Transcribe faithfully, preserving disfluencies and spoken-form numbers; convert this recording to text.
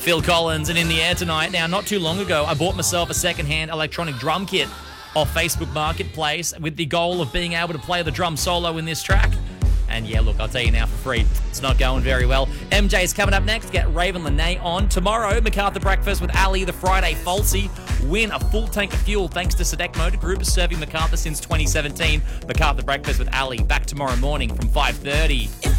Phil Collins and In the Air Tonight. Now, not too long ago, I bought myself a second-hand electronic drum kit off Facebook Marketplace with the goal of being able to play the drum solo in this track. And yeah, look, I'll tell you now for free, it's not going very well. M J's coming up next. Get Raven Lene on. Tomorrow, MacArthur Breakfast with Ali, the Friday Falsey. Win a full tank of fuel thanks to Sadek Motor Group, serving MacArthur since twenty seventeen. MacArthur Breakfast with Ali, back tomorrow morning from five thirty.